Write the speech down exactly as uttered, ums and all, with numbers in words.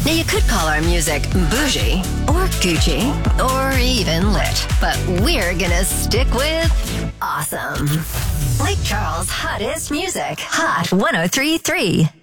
Now, you could call our music bougie, or Gucci, or even lit, but we're gonna stick with awesome. Lake Charles' hottest music. Hot one oh three point three.